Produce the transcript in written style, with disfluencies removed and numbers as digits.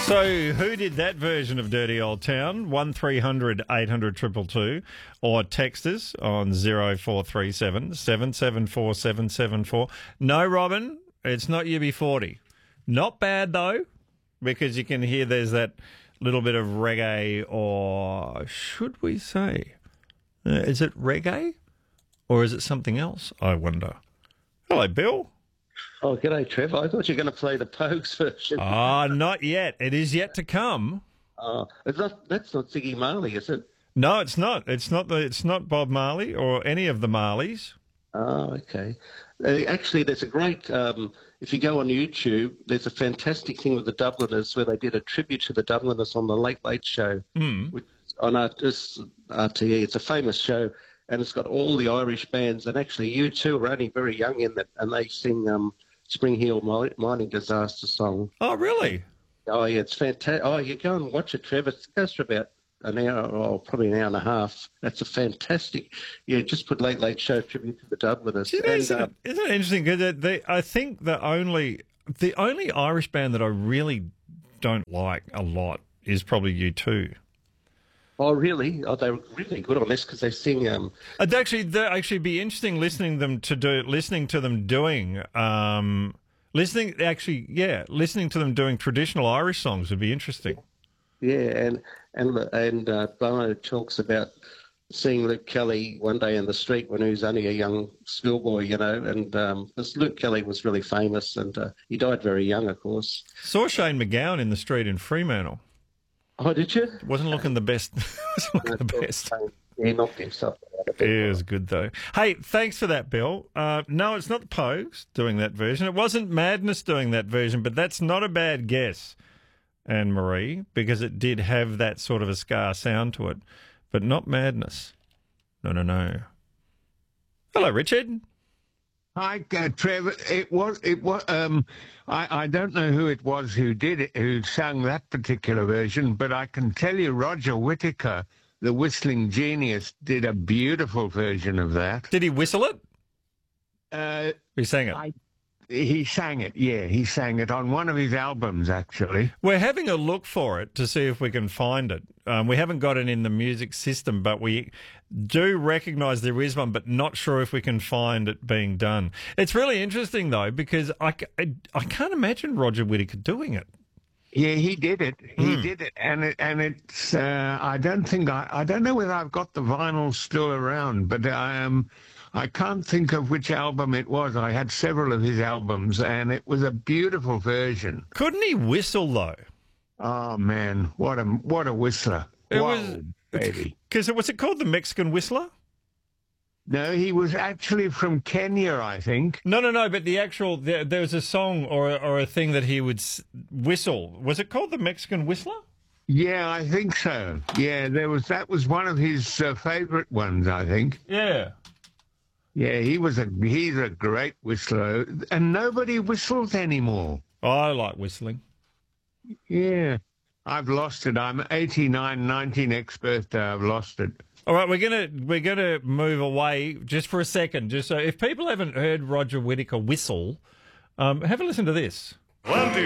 So, who did that version of Dirty Old Town? 1300 800 222 or text us on 0437 774 774. No, Robin, it's not UB40. Not bad, though, because you can hear there's that little bit of reggae, or should we say, is it reggae or is it something else, I wonder? Hello, Bill. Oh, g'day, Trev. I thought you were going to play the Pogues version. Not yet. It is yet to come. That's not Ziggy Marley, is it? No, it's not. It's not Bob Marley or any of the Marleys. Oh, okay. Actually, there's a great, if you go on YouTube, there's a fantastic thing with the Dubliners where they did a tribute to the Dubliners on the Late Late Show which, on RTE. It's a famous show, and it's got all the Irish bands, and actually you two are only very young in that, and they sing Spring Hill Mining Disaster song. Oh, really? Oh, yeah, it's fantastic. Oh, you go and watch it, Trevor. It goes for about an hour, or probably an hour and a half. That's a fantastic. Yeah, just put Late Late Show tribute to the Dubliners. Isn't it interesting? Because I think the only Irish band that I really don't like a lot is probably U2. Oh, really? Oh, they're really good on this because they sing. It'd actually be interesting listening to them doing listening to them doing traditional Irish songs would be interesting. Yeah, and Bono talks about seeing Luke Kelly one day in the street when he was only a young schoolboy, and because Luke Kelly was really famous, and he died very young, of course. Saw Shane McGowan in the street in Fremantle. Oh, did you? Wasn't looking the best. He knocked himself out. It was good, though. Hey, thanks for that, Bill. No, it's not the Pogues doing that version. It wasn't Madness doing that version, but that's not a bad guess, Anne-Marie, because it did have that sort of a ska sound to it, but not Madness. No. Hello, Richard. Hi, Trevor. It was. I don't know who it was who did it, who sang that particular version, but I can tell you, Roger Whittaker, the whistling genius, did a beautiful version of that. Did he whistle it? He sang it. He sang it. Yeah, he sang it on one of his albums, actually. We're having a look for it to see if we can find it. We haven't got it in the music system, but we do recognise there is one, but not sure if we can find it being done. It's really interesting, though, because I can't imagine Roger Whittaker doing it. Yeah, he did it. He did it, and it's. I don't know whether I've got the vinyl still around, but I can't think of which album it was. I had several of his albums, and it was a beautiful version. Couldn't he whistle, though? Oh, man, what a whistler. Baby. Because was it called the Mexican Whistler? No, he was actually from Kenya, I think. No, but there was a song or a thing that he would whistle. Was it called the Mexican Whistler? Yeah, I think so. Yeah, that was one of his favourite ones, I think. Yeah. Yeah, he's a great whistler, and nobody whistles anymore. I like whistling. Yeah, I've lost it. I'm 89, 90 next birthday. I've lost it. All right, we're gonna move away just for a second, just so if people haven't heard Roger Whittaker whistle, have a listen to this. 20